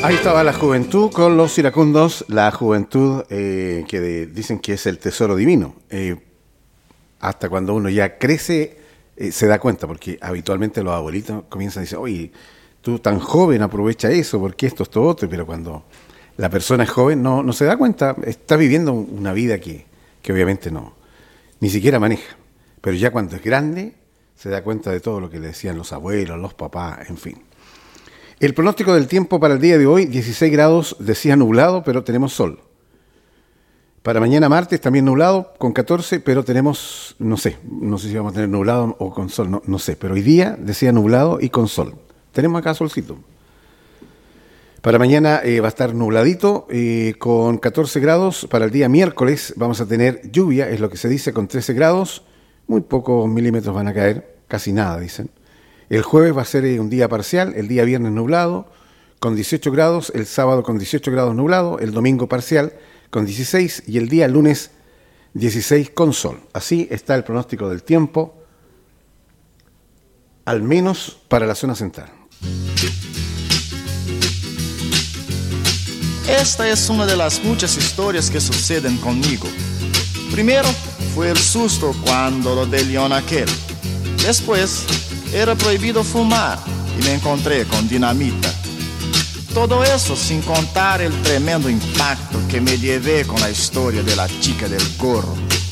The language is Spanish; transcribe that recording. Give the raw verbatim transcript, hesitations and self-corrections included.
Ahí estaba la juventud con los iracundos, la juventud eh, que de- dicen que es el tesoro divino. Eh, hasta cuando uno ya crece eh, se da cuenta, porque habitualmente los abuelitos comienzan a decir, oye, tú tan joven aprovecha eso, porque esto, esto, otro, pero cuando la persona es joven no, no se da cuenta, está viviendo una vida que, que obviamente no, ni siquiera maneja. Pero ya cuando es grande se da cuenta de todo lo que le decían los abuelos, los papás, en fin. El pronóstico del tiempo para el día de hoy, dieciséis grados, decía nublado, pero tenemos sol. Para mañana martes también nublado, con catorce, pero tenemos, no sé, no sé si vamos a tener nublado o con sol, no, no sé, pero hoy día decía nublado y con sol. Tenemos acá solcito. Para mañana eh, va a estar nubladito, eh, con catorce grados. Para el día miércoles vamos a tener lluvia, es lo que se dice, con trece grados. Muy pocos milímetros van a caer, casi nada, dicen. El jueves va a ser eh, un día parcial, el día viernes nublado, con dieciocho grados, el sábado con dieciocho grados nublado, el domingo parcial con dieciséis y el día lunes dieciséis con sol. Así está el pronóstico del tiempo, al menos para la zona central. Esta es una de las muchas historias que suceden conmigo. Primero fue el susto cuando lo de león aquel. Después era prohibido fumar y me encontré con dinamita. Todo eso sin contar el tremendo impacto que me llevé con la historia de la chica del gorro.